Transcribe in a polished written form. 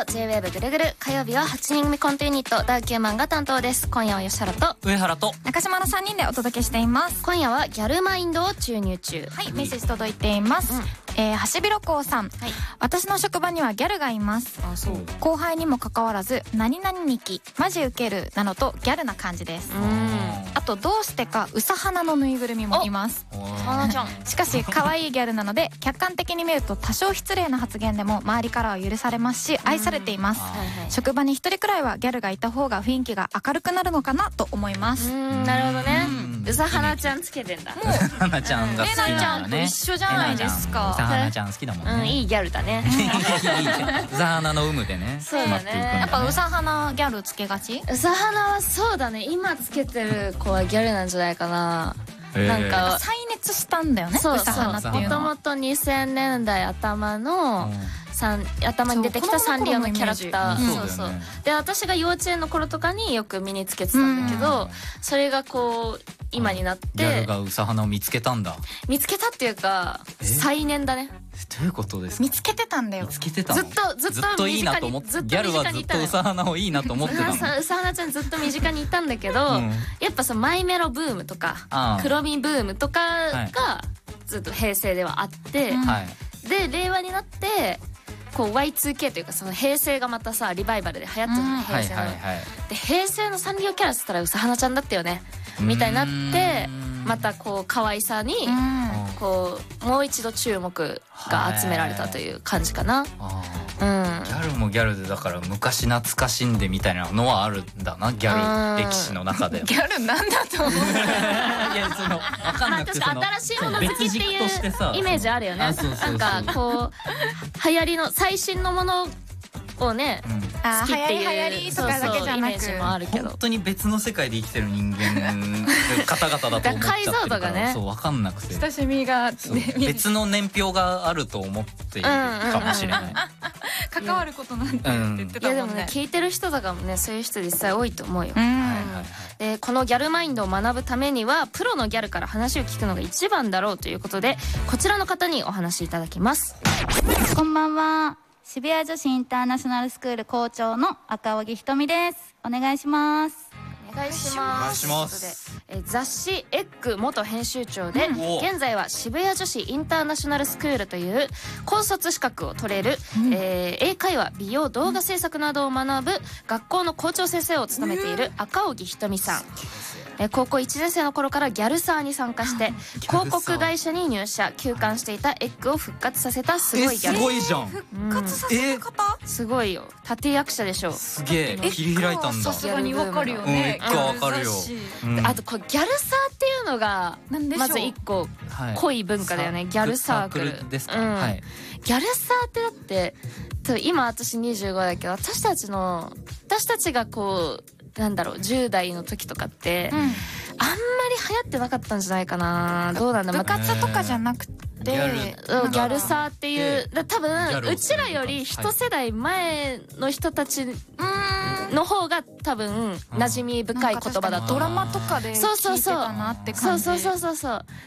J-WAVE ぐるぐる。火曜日は8人組コントユニットダウ9万が担当です。今夜は吉原と上原と中島の3人でお届けしています。 今夜はギャルマインドを注入中。 はい、メッセージ届いています。ハシビロコウさん、はい、私の職場にはギャルがいます。 あ、そう。 後輩にもかかわらず何々にきマジウケるなのとギャルな感じです。あとどうしてかうさはなのぬいぐるみもいます。 花ちゃん。 しかし可愛いギャルなので客観的に見ると多少失礼な発言でも周りからは許されますし愛されています。職場に一人くらいはギャルがいた方が雰囲気が明るくなるのかなと思います。 なるほどね。うさはなちゃんつけてんだ。 うさはなちゃんが好きなんだね。 えなちゃんと一緒じゃないですか。 うさはなちゃん好きだもんね。 いいギャルだね。 うさはなの有無でね。 そうだね。 やっぱうさはなギャルつけがち？ うさはなはそうだね。今つけてる子はギャルなんじゃないかな。なんか再熱したんだよね。 そうそう。 うさはなっていうのは。 もともと2000年代頭の頭に出てきたサンリオのキャラクター。そうそう。で私が幼稚園の頃とかによく身につけてたんだけど、それがこう今になってギャルがうさはなを見つけたんだ。 見つけたっていうか再燃だね。 どういうことですか？ 見つけてたんだよ。 見つけてたの？ ずっといいなと思って、ギャルはずっとうさはなをいいなと思ってたの。うさはなちゃんずっと身近にいたんだけど、やっぱさマイメロブームとか黒みブームとかがずっと平成ではあって、で令和になってこう Y2K というかその平成がまたさリバイバルで流行ってるじゃん、平成の。で平成のサンリオキャラっつったらうさはなちゃんだったよねみたいになって、またこう可愛さにこうもう一度注目が集められたという感じかな。 ギャルもギャルでだから昔懐かしんでみたいなのはあるんだな、ギャル歴史の中で。 ギャルなんだと思う。 いやその分かんなくて、 確か新しいもの好きっていうイメージあるよね。なんかこう流行りの最新のものをね好きっていう流行りとかだけじゃなくイメージもあるけど、 本当に別の世界で生きてる人間方々だと思っちゃってる解像度がね、 そう分かんなくて親しみが別の年表があると思っているかもしれない。 関わることなんて言ってたもんね。 いやでもね聞いてる人とかもねそういう人実際多いと思うよ。でこのギャルマインドを学ぶためにはプロのギャルから話を聞くのが一番だろうということで、こちらの方にお話しいただきます。 こんばんは。渋谷女子インターナショナルスクール校長の赤荻ひとみです。お願いします。 お願いします。雑誌エッグ元編集長で、現在は渋谷女子インターナショナルスクールという高卒資格を取れる、英会話美容動画制作などを学ぶ学校の校長先生を務めている赤荻ひとみさん。高校1年生の頃からギャルサーに参加して広告会社に入社休館していたエッグを復活させたすごいギャル。 すごいじゃん。 復活させた方？ すごいよ。立役者でしょ。 すげえ切り開いたんだ。 さすがにわかるよね。 わかるよ。 あとこうギャルサーっていうのがまず一個濃い文化だよね。ギャルサークルですか。 ギャルサーってだって今私25だけど、私たちがこうなんだろう10代の時とかって、あんまり流行ってなかったんじゃないかな。どうなんだ。 部活とかじゃなくてギャルサーっていう多分うちらより一世代前の人たちの方が多分馴染み深い言葉だと。 ドラマとかで聞いてたなって感じ。 そう